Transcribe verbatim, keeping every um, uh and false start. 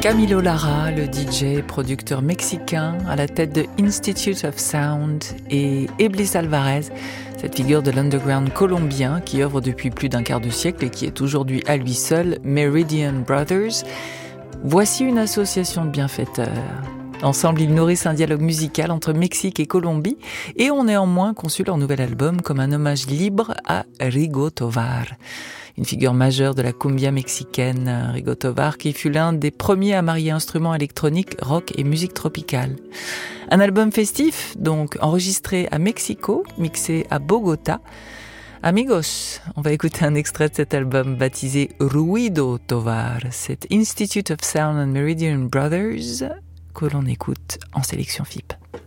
Camilo Lara, le D J, producteur mexicain à la tête de Institute of Sound, et Iblis Alvarez, cette figure de l'underground colombien qui œuvre depuis plus d'un quart de siècle et qui est aujourd'hui à lui seul Meridian Brothers. Voici une association de bienfaiteurs. Ensemble, ils nourrissent un dialogue musical entre Mexique et Colombie et ont néanmoins conçu leur nouvel album comme un hommage libre à Rigo Tovar, une figure majeure de la cumbia mexicaine. Rigo Tovar qui fut l'un des premiers à marier instruments électroniques, rock et musique tropicale. Un album festif, donc enregistré à Mexico, mixé à Bogota. Amigos, on va écouter un extrait de cet album baptisé Ruido Tovar. C'est Institute of Sound and Meridian Brothers que l'on écoute en sélection F I P.